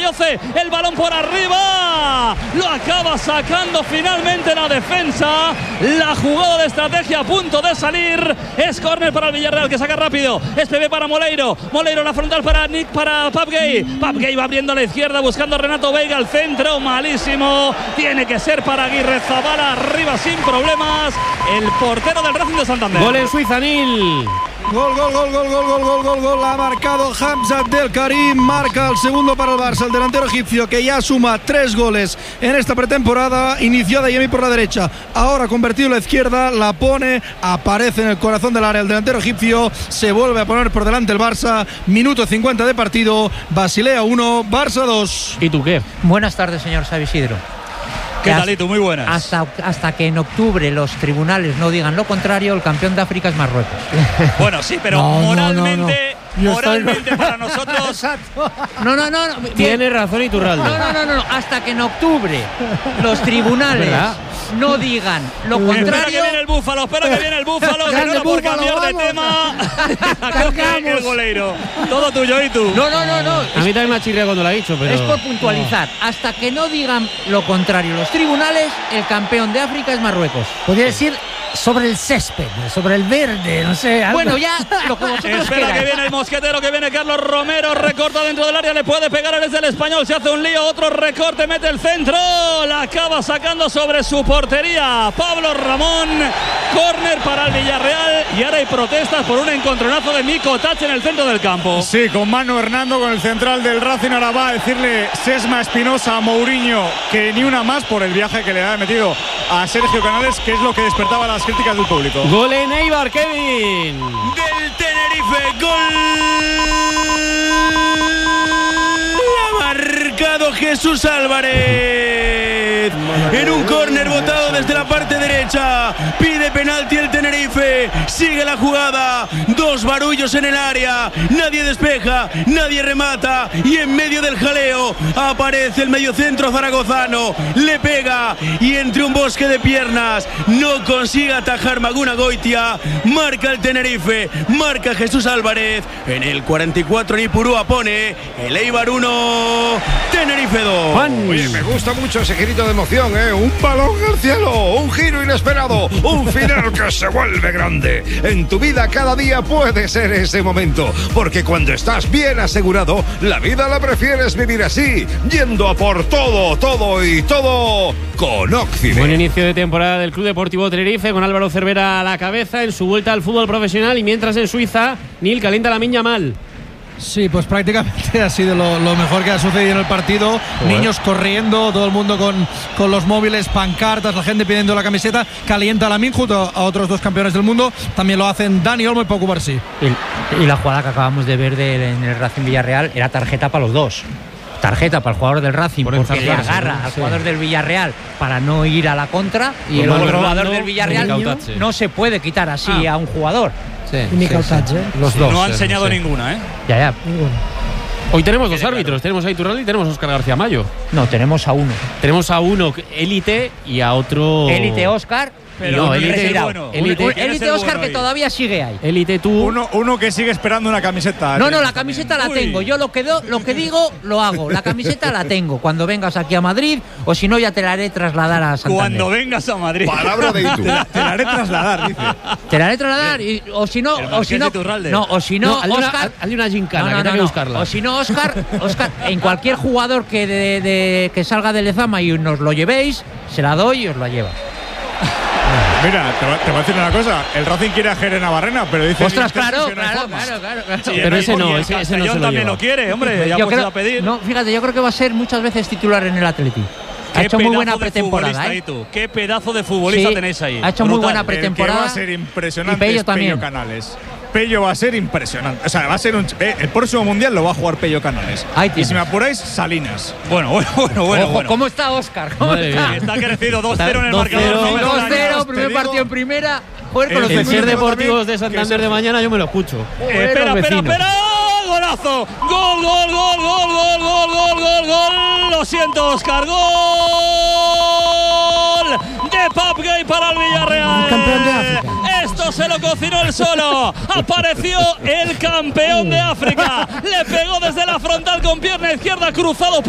Ayoce, el balón por arriba, lo acaba sacando finalmente la defensa. La jugada de estrategia a punto de salir. Es córner para el Villarreal, que saca rápido. Es PB para Moleiro, la frontal para Pape Gueye va abriendo a la izquierda buscando a Renato Veiga, al centro malísimo, tiene que ser para Aguirre Zabala, arriba sin problemas el portero del Racing de Santander. Gol en Suiza, Nil. Gol. Ha marcado Hamza Abdel Karim. Marca el segundo para el Barça. El delantero egipcio, que ya suma 3 goles en esta pretemporada. Inició de Yemi por la derecha. Ahora convertido a la izquierda. La pone. Aparece en el corazón del área el delantero egipcio. Se vuelve a poner por delante el Barça. Minuto 50 de partido. Basilea 1, Barça 2. ¿Y tú qué? Buenas tardes, señor Xavi Isidro. ¿Qué tal, Itu? Muy buenas. Hasta que en octubre los tribunales no digan lo contrario, el campeón de África es Marruecos. Bueno, sí, pero moralmente para nosotros. No. Tiene razón Iturralde. No. Hasta que en octubre los tribunales no digan lo contrario. Espera que viene el Búfalo, que no era por cambiar de tema. Coge el goleiro. Todo tuyo, Itu. No. A mí también me ha chirriado cuando lo ha dicho, pero. Es por puntualizar. Hasta que no digan lo contrario los tribunales, el campeón de África es Marruecos. Podría decir sobre el césped, sobre el verde, no sé. Algo. Bueno, ya lo que vosotros Espera queráis. que viene el mosquetero, que viene Carlos Romero, recorta dentro del área, le puede pegar desde el Español, se hace un lío, otro recorte, mete el centro, la acaba sacando sobre su portería Pablo Ramón. Córner para el Villarreal y ahora hay protestas por un encontronazo de Miko Tach en el centro del campo. Sí, con Manu Hernando, con el central del Racing. Ahora va a decirle Sesma Espinosa a Mourinho que ni una más por el viaje que le ha metido a Sergio Canales, que es lo que despertaba las críticas del público. Gol en Eibar, Kevin. Del Tenerife, gol. Ha marcado Jesús Álvarez en un córner botado desde la parte derecha. Pide penalti el Tenerife. Sigue la jugada. 2 barullos en el área. Nadie despeja, nadie remata. Y en medio del jaleo aparece el mediocentro zaragozano. Le pega y entre un bosque de piernas no consigue atajar Maguna Goitia. Marca el Tenerife. Marca Jesús Álvarez. En el 44 Nipurúa pone el Eibar 1, Tenerife 2. Oye, me gusta mucho ese grito de emoción, ¿eh? Un balón al cielo, un giro inesperado, un final que se vuelve grande. En tu vida cada día puede ser ese momento, porque cuando estás bien asegurado, la vida la prefieres vivir así, yendo a por todo con Occident. Buen inicio de temporada del Club Deportivo Tenerife, con Álvaro Cervera a la cabeza en su vuelta al fútbol profesional, y mientras en Suiza, Nil calienta la miña mal. Sí, pues prácticamente ha sido lo mejor que ha sucedido en el partido. Niños corriendo, todo el mundo con los móviles, pancartas, la gente pidiendo la camiseta. Calienta la Min junto a otros 2 campeones del mundo. También lo hacen Dani Olmo y Pau Cubarsí. Y la jugada que acabamos de ver en el Racing Villarreal era tarjeta para los dos. Tarjeta para el jugador del Racing porque le agarra al jugador del Villarreal para no ir a la contra, y el jugador del Villarreal no se puede quitar así a un jugador. Los dos. No ha enseñado ninguna, ¿eh? Ya. Hoy tenemos 2 árbitros, tenemos a Iturralde y tenemos a Óscar García Mayo. No, tenemos a uno. Tenemos a uno élite y a otro Élite Óscar. Pero no, élite bueno. Élite Óscar, que todavía sigue ahí. Élite tú. Uno que sigue esperando una camiseta. No, la camiseta la tengo. Yo lo que digo, lo hago. La camiseta la tengo. Cuando vengas aquí a Madrid, o si no, ya te la haré trasladar a Santander. Cuando vengas a Madrid. Palabra de Itu. Te la haré trasladar, dice. Te la haré trasladar, o si no, Óscar. Hazle una gincana, que tengo que buscarla. O si no, Óscar, en cualquier jugador que salga de Lezama y nos lo llevéis, se la doy y os la lleva. Mira, te voy a decir una cosa. El Racing quiere a Jere Navarrena, pero dice... ¡Ostras, claro! Sí, pero ese no se lo también lleva. lo quiere, hombre. Ya Yo pues creo, a pedir. no, fíjate, yo creo que va a ser muchas veces titular en el Atleti. Ha hecho muy buena pretemporada, ¿eh? Qué pedazo de futbolista Sí, tenéis ahí. ha hecho muy buena pretemporada. El que va a ser impresionante Y Pello es también. Pello Canales. Pello va a ser impresionante. O sea, va a ser el próximo mundial lo va a jugar Pello Canales. Ahí y si me apuráis, Salinas. Bueno. Ojo, ¿cómo está Óscar? Está crecido 2-0 en el marcador. 2-0, primer partido en primera. Joder, con los El ser vecinos. deportivos de Santander de mañana yo me lo escucho. Espera. Golazo. Gol. Lo siento, Óscar. Gol de Pape Gueye para el Villarreal. Campeón de África. Esto se lo cocinó él solo. Apareció el campeón de África. Le pegó desde la frontal con pierna izquierda, cruzado